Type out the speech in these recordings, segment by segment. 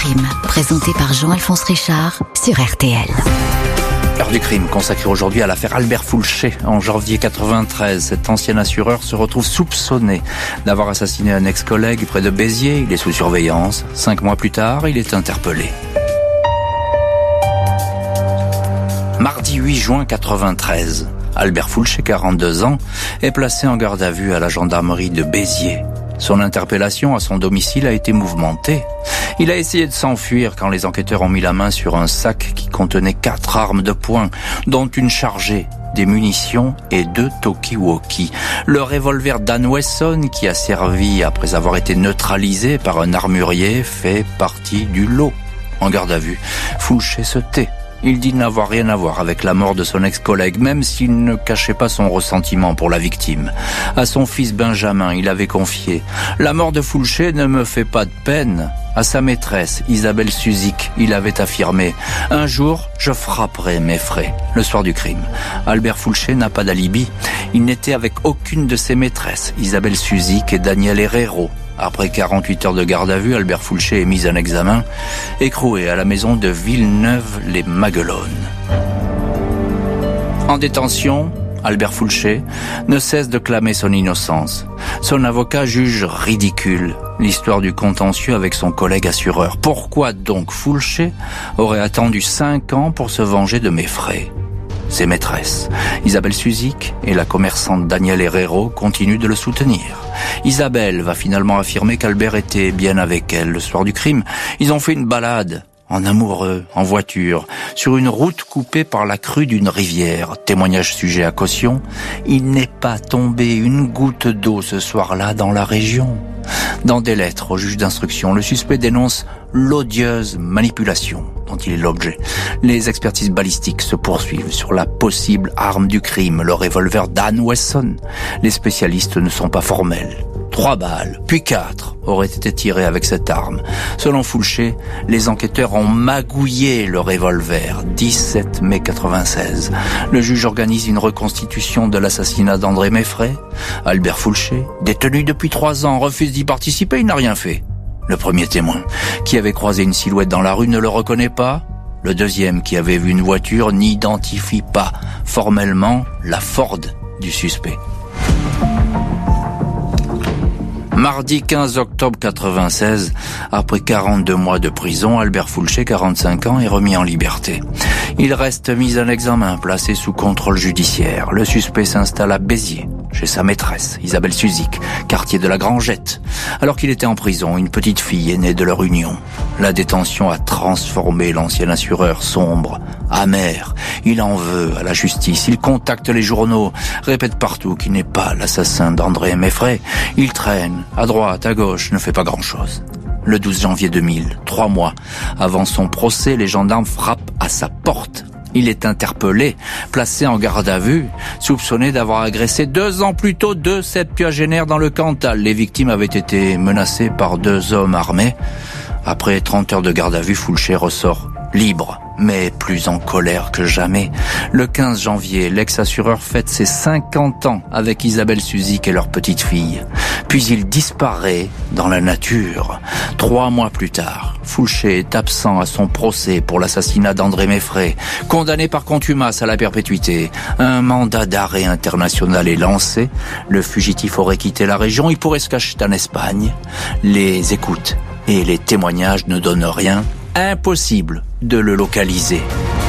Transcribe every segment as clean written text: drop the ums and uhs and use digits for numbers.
crime, présenté par Jean-Alphonse Richard sur RTL. L'heure du crime consacrée aujourd'hui à l'affaire Albert Foulcher. En janvier 93, cet ancien assureur se retrouve soupçonné d'avoir assassiné un ex-collègue près de Béziers. Il est sous surveillance. 5 mois plus tard, il est interpellé. Mardi 8 juin 93, Albert Foulcher, 42 ans, est placé en garde à vue à la gendarmerie de Béziers. Son interpellation à son domicile a été mouvementée. Il a essayé de s'enfuir quand les enquêteurs ont mis la main sur un sac qui contenait 4 armes de poing, dont une chargée, des munitions et 2 talkie-walkie. Le revolver Dan Wesson, qui a servi après avoir été neutralisé par un armurier, fait partie du lot. En garde à vue, Foulcher se tait. Il dit n'avoir rien à voir avec la mort de son ex-collègue, même s'il ne cachait pas son ressentiment pour la victime. À son fils Benjamin, il avait confié « La mort de Foulcher ne me fait pas de peine ». À sa maîtresse, Isabelle Suzik, il avait affirmé « Un jour, je frapperai mes frais ». Le soir du crime, Albert Foulcher n'a pas d'alibi. Il n'était avec aucune de ses maîtresses, Isabelle Suzik et Daniel Herrero. Après 48 heures de garde à vue, Albert Foulcher est mis en examen, écroué à la maison de Villeneuve-les-Maguelones. En détention, Albert Foulcher ne cesse de clamer son innocence. Son avocat juge ridicule l'histoire du contentieux avec son collègue assureur. Pourquoi donc Foulcher aurait attendu 5 ans pour se venger de mes frais ? Ses maîtresses, Isabelle Suzik et la commerçante Daniel Herrero, continuent de le soutenir. Isabelle va finalement affirmer qu'Albert était bien avec elle le soir du crime. Ils ont fait une balade, en amoureux, en voiture, sur une route coupée par la crue d'une rivière. Témoignage sujet à caution, il n'est pas tombé une goutte d'eau ce soir-là dans la région. Dans des lettres au juge d'instruction, le suspect dénonce l'odieuse manipulation dont il est l'objet. Les expertises balistiques se poursuivent sur la possible arme du crime, le revolver Dan Wesson. Les spécialistes ne sont pas formels. 3 balles, puis 4 auraient été tirées avec cette arme. Selon Foulcher, les enquêteurs ont magouillé le revolver. 17 mai 96. Le juge organise une reconstitution de l'assassinat d'André Meffray. Albert Foulcher, détenu depuis 3 ans, refuse d'y participer, il n'a rien fait. Le premier témoin, qui avait croisé une silhouette dans la rue, ne le reconnaît pas. Le deuxième, qui avait vu une voiture, n'identifie pas formellement la Ford du suspect. Mardi 15 octobre 96, après 42 mois de prison, Albert Foulcher, 45 ans, est remis en liberté. Il reste mis en examen, placé sous contrôle judiciaire. Le suspect s'installe à Béziers, chez sa maîtresse, Isabelle Suzik, quartier de la Grangette. Alors qu'il était en prison, une petite fille est née de leur union. La détention a transformé l'ancien assureur sombre, amer. Il en veut à la justice. Il contacte les journaux, répète partout qu'il n'est pas l'assassin d'André Meffray. Il traîne à droite, à gauche, ne fait pas grand-chose. Le 12 janvier 2000, 3 mois avant son procès, les gendarmes frappent à sa porte. Il est interpellé, placé en garde à vue, soupçonné d'avoir agressé 2 ans plus tôt 2 septuagénaires dans le Cantal. Les victimes avaient été menacées par 2 hommes armés. Après 30 heures de garde à vue, Foulcher ressort libre, mais plus en colère que jamais. Le 15 janvier, l'ex-assureur fête ses 50 ans avec Isabelle Suzik et leur petite fille. Puis il disparaît dans la nature. 3 mois plus tard, Foulcher est absent à son procès pour l'assassinat d'André Meffray, condamné par contumace à la perpétuité. Un mandat d'arrêt international est lancé. Le fugitif aurait quitté la région, il pourrait se cacher en Espagne. Les écoutes et les témoignages ne donnent rien. Impossible de le localiser.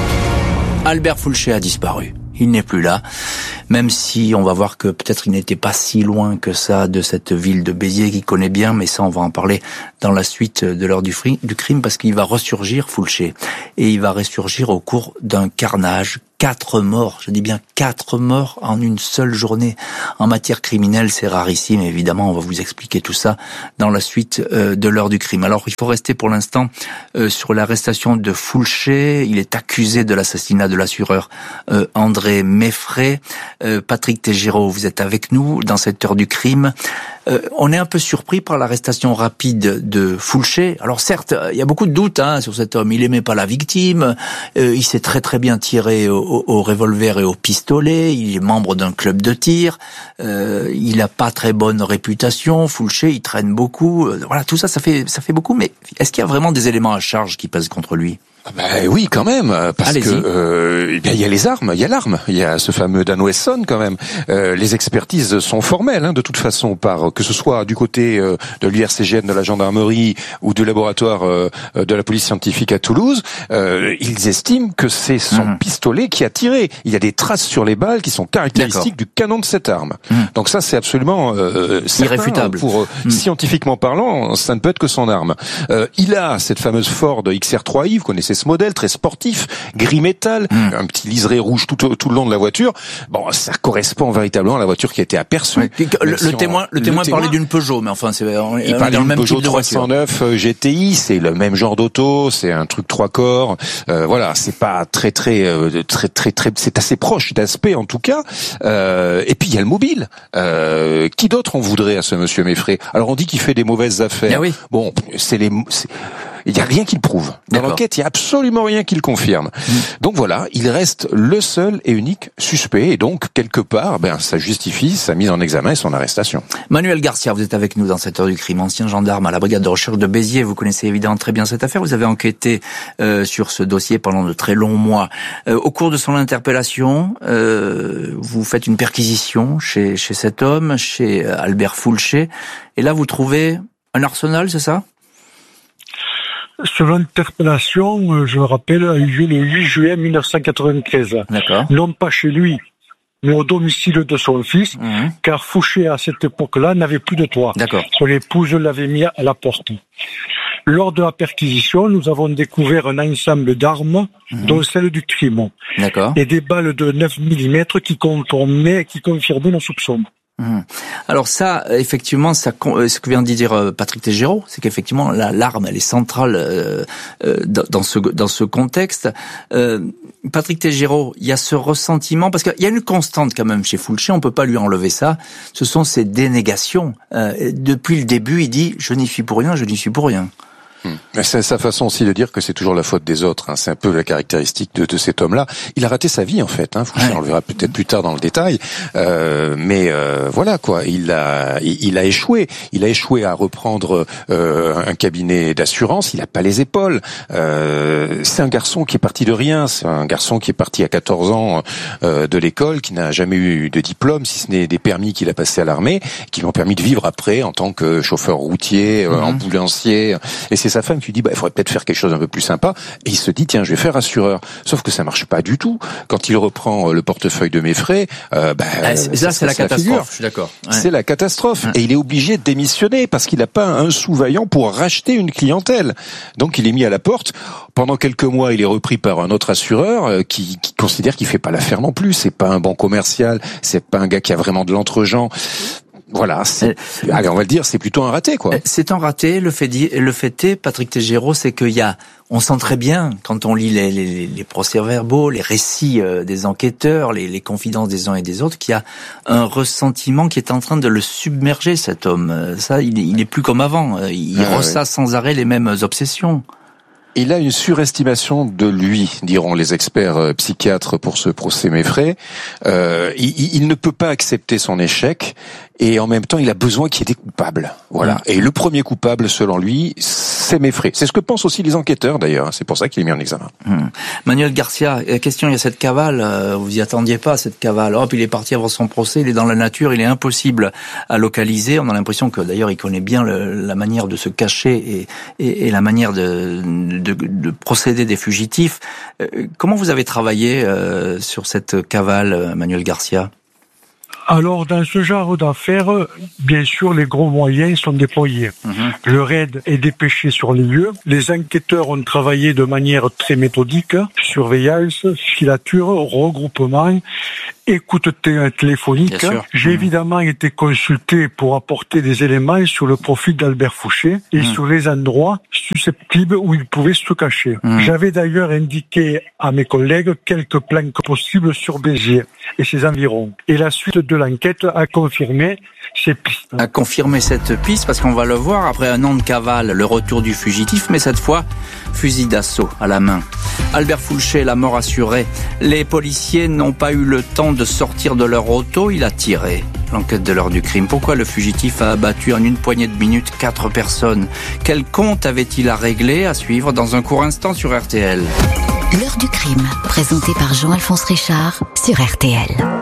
Albert Foulcher a disparu. Il n'est plus là, même si on va voir que peut-être il n'était pas si loin que ça de cette ville de Béziers qu'il connaît bien, mais ça on va en parler dans la suite de l'heure du crime, parce qu'il va ressurgir, Foulcher, et il va ressurgir au cours d'un carnage. 4 morts, je dis bien 4 morts en une seule journée. En matière criminelle, c'est rarissime, évidemment, on va vous expliquer tout ça dans la suite de l'heure du crime. Alors, il faut rester pour l'instant sur l'arrestation de Foulcher. Il est accusé de l'assassinat de l'assureur André Meffray. Patrick Tégéraud, vous êtes avec nous dans cette heure du crime. On est un peu surpris par l'arrestation rapide de Fulcher. Alors certes, il y a beaucoup de doutes sur cet homme. Il aimait pas la victime. Il s'est très très bien tiré au revolver et au pistolet. Il est membre d'un club de tir. Il a pas très bonne réputation. Fulcher, il traîne beaucoup. Voilà, tout ça, ça fait beaucoup. Mais est-ce qu'il y a vraiment des éléments à charge qui pèsent contre lui? Oui, quand même, parce Allez-y. que il y a les armes, il y a l'arme, il y a ce fameux Dan Wesson quand même. Les expertises sont formelles, de toute façon, que ce soit du côté de l'URCGN, de la gendarmerie ou du laboratoire de la police scientifique à Toulouse. Ils estiment que c'est son pistolet qui a tiré. Il y a des traces sur les balles qui sont caractéristiques du canon de cette arme. Donc ça, c'est absolument irréfutable. Pour scientifiquement parlant, ça ne peut être que son arme. Il a cette fameuse Ford XR3i, vous connaissez ce modèle très sportif, gris métal, un petit liseré rouge tout le long de la voiture. Bon, ça correspond véritablement à la voiture qui a été aperçue. Le témoin parlait d'une Peugeot, mais enfin, il parlait d'une Peugeot 309 GTI, c'est le même genre d'auto, c'est un truc 3 corps. Voilà, c'est pas très, c'est assez proche d'aspect en tout cas. Et puis il y a le mobile. Qui d'autre on voudrait à ce monsieur Meffray? Alors on dit qu'il fait des mauvaises affaires. Ah oui. Bon, il n'y a rien qui le prouve. Dans l'enquête, il n'y a absolument rien qui le confirme. Donc voilà, il reste le seul et unique suspect. Et donc, quelque part, ça justifie sa mise en examen et son arrestation. Manuel Garcia, vous êtes avec nous dans cette heure du crime. Ancien gendarme à la brigade de recherche de Béziers. Vous connaissez évidemment très bien cette affaire. Vous avez enquêté sur ce dossier pendant de très longs mois. Au cours de son interpellation, vous faites une perquisition chez cet homme, chez Albert Fulcher. Et là, vous trouvez un arsenal, c'est ça ? Selon l'interpellation, je me rappelle, a eu lieu le 8 juillet 1993. D'accord. Non pas chez lui, mais au domicile de son fils, car Fulcher, à cette époque-là, n'avait plus de toit. D'accord. Son épouse l'avait mis à la porte. Lors de la perquisition, nous avons découvert un ensemble d'armes, dont celle du crime. D'accord. Et des balles de 9 mm qui confirmaient nos soupçons. Alors ça, effectivement, ce que vient de dire Patrick Tégéraud, c'est qu'effectivement l'arme, elle est centrale dans ce contexte. Patrick Tégéraud, il y a ce ressentiment, parce qu'il y a une constante quand même chez Fulcher, on peut pas lui enlever ça. Ce sont ces dénégations. Depuis le début, il dit je n'y suis pour rien, je n'y suis pour rien. C'est sa façon aussi de dire que c'est toujours la faute des autres. C'est un peu la caractéristique de cet homme-là. Il a raté sa vie en fait. Fulcher, on le verra peut-être plus tard dans le détail. Mais voilà quoi. Il a échoué. Il a échoué à reprendre un cabinet d'assurance. Il a pas les épaules. C'est un garçon qui est parti de rien. C'est un garçon qui est parti à 14 ans de l'école, qui n'a jamais eu de diplôme, si ce n'est des permis qu'il a passés à l'armée, qui lui ont permis de vivre après en tant que chauffeur routier, ambulancier. Et c'est sa femme qui lui dit il faudrait peut-être faire quelque chose un peu plus sympa, et il se dit tiens, je vais faire assureur. Sauf que ça marche pas du tout. Quand il reprend le portefeuille de Meffray, c'est la catastrophe. Je suis d'accord. Ouais. C'est la catastrophe, et il est obligé de démissionner parce qu'il n'a pas un sou vaillant pour racheter une clientèle. Donc il est mis à la porte. Pendant quelques mois, il est repris par un autre assureur qui considère qu'il fait pas l'affaire non plus. C'est pas un bon commercial, c'est pas un gars qui a vraiment de l'entre-gens. Voilà, allez, on va le dire, c'est plutôt un raté, quoi. C'est un raté. Le fait est, Patrick Tégéraud, c'est on sent très bien, quand on lit les procès-verbaux, les récits des enquêteurs, les confidences des uns et des autres, qu'il y a un ressentiment qui est en train de le submerger, cet homme. Ça, il est plus comme avant. Il ressasse sans arrêt les mêmes obsessions. Il a une surestimation de lui, diront les experts psychiatres pour ce procès Meffray. Il ne peut pas accepter son échec, et en même temps, il a besoin qu'il y ait des coupables. Voilà. Et le premier coupable, selon lui, c'est Meffray. C'est ce que pensent aussi les enquêteurs, d'ailleurs. C'est pour ça qu'il est mis en examen. Manuel Garcia, question, il y a cette cavale. Vous y attendiez pas, cette cavale. Hop, il est parti avant son procès. Il est dans la nature. Il est impossible à localiser. On a l'impression que, d'ailleurs, il connaît bien la manière de se cacher et la manière de procéder des fugitifs. Comment vous avez travaillé sur cette cavale, Manuel Garcia ? Alors, dans ce genre d'affaires, bien sûr, les gros moyens sont déployés. Le raid est dépêché sur les lieux. Les enquêteurs ont travaillé de manière très méthodique. Surveillance, filature, regroupement écoute téléphonique. J'ai évidemment été consulté pour apporter des éléments sur le profil d'Albert Fouché et sur les endroits susceptibles où il pouvait se cacher. J'avais d'ailleurs indiqué à mes collègues quelques plans possibles sur Béziers et ses environs. Et la suite de l'enquête a confirmé ces pistes. A confirmé cette piste parce qu'on va le voir après un an de cavale, le retour du fugitif, mais cette fois, fusil d'assaut à la main. Albert Fouché, la mort assurée. Les policiers n'ont pas eu le temps de sortir de leur auto, il a tiré. L'enquête de l'heure du crime. Pourquoi le fugitif a abattu en une poignée de minutes 4 personnes? Quel compte avait-il à régler? À suivre dans un court instant sur RTL. L'heure du crime, présenté par Jean-Alphonse Richard sur RTL.